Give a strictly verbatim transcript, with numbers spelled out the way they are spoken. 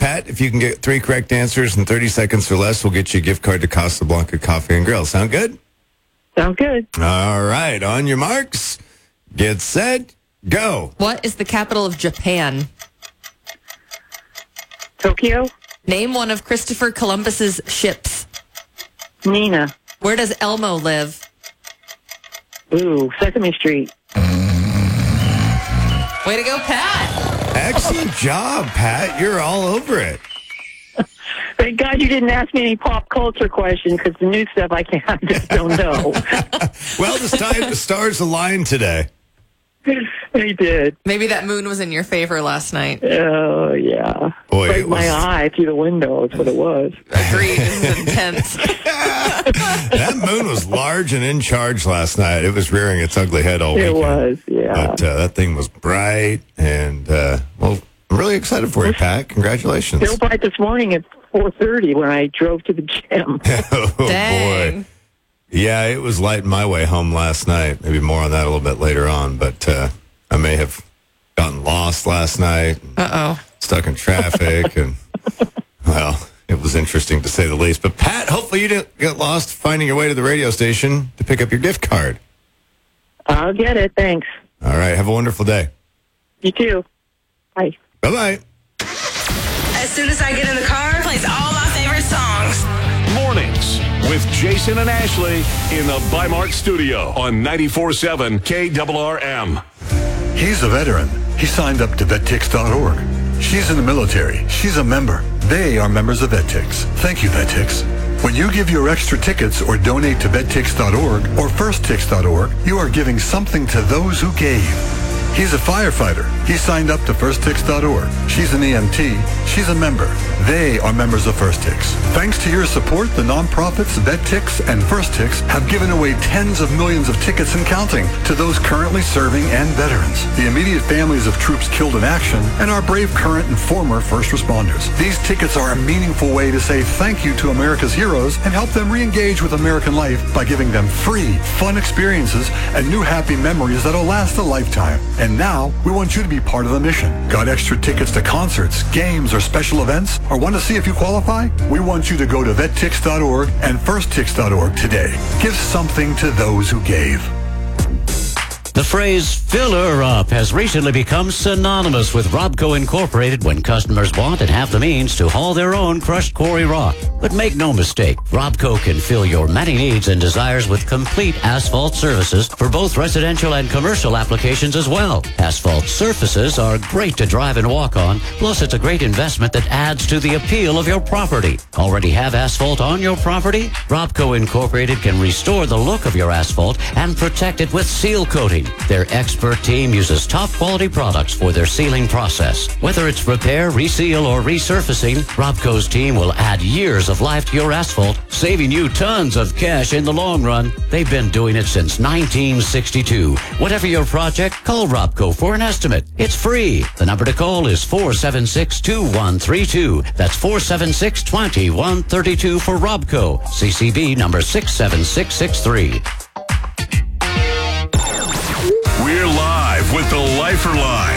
Pat, if you can get three correct answers in thirty seconds or less, we'll get you a gift card to Casablanca Coffee and Grill. Sound good? Sound good. All right. On your marks, get set, go. What is the capital of Japan? Tokyo. Name one of Christopher Columbus's ships. Nina. Where does Elmo live? Ooh, Sesame Street. Way to go, Pat. Excellent job, Pat. You're all over it. Thank God you didn't ask me any pop culture questions, because the new stuff I can't, I just don't know. Well, this time the stars aligned today. They did. Maybe that moon was in your favor last night. Oh, yeah. Boy, Right it my was- eye through the window. That's what it was. Agreed. It was intense. That moon was large and in charge last night. It was rearing its ugly head all It weekend. was, yeah. But uh, that thing was bright, and, uh, well, I'm really excited for you, Pat. Congratulations. Still bright this morning at four thirty when I drove to the gym. Oh, Dang. boy. Yeah, it was light my way home last night. Maybe more on that a little bit later on, but uh, I may have gotten lost last night, Uh-oh. stuck in traffic, and, well, it was interesting to say the least. But, Pat, hopefully you didn't get lost finding your way to the radio station to pick up your gift card. I'll get it. Thanks. All right, have a wonderful day. You too. Bye. Bye-bye. As soon as I get in the car, it plays all my favorite songs. Mornings with Jason and Ashley in the Bi-Mart studio on ninety-four point seven K R R M. He's a veteran. He signed up to vet tix dot org. She's in the military. She's a member. They are members of VetTix. Thank you, VetTix. When you give your extra tickets or donate to vet tix dot org or first tix dot org, you are giving something to those who gave. He's a firefighter. He signed up to first tix dot org. She's an E M T. She's a member. They are members of FirstTix. Thanks to your support, the nonprofits VetTix and FirstTix have given away tens of millions of tickets and counting to those currently serving and veterans, the immediate families of troops killed in action, and our brave current and former first responders. These tickets are a meaningful way to say thank you to America's heroes and help them re-engage with American life by giving them free, fun experiences and new happy memories that'll last a lifetime. And now, we want you to be part of the mission. Got extra tickets to concerts, games, or special events? Or want to see if you qualify? We want you to go to vet tix dot org and first tix dot org today. Give something to those who gave. The phrase fill her up has recently become synonymous with Robco Incorporated when customers want and have the means to haul their own crushed quarry rock. But make no mistake, Robco can fill your many needs and desires with complete asphalt services for both residential and commercial applications as well. Asphalt surfaces are great to drive and walk on, plus it's a great investment that adds to the appeal of your property. Already have asphalt on your property? Robco Incorporated can restore the look of your asphalt and protect it with seal coating. Their expert team uses top quality products for their sealing process. Whether it's repair, reseal, or resurfacing, Robco's team will add years of life to your asphalt, saving you tons of cash in the long run. They've been doing it since nineteen sixty-two. Whatever your project, call Robco for an estimate. It's free. The number to call is four seven six, two one three two. That's four seven six, two one three two for Robco. C C B number six seven six six three. We're live with the Lifer Line.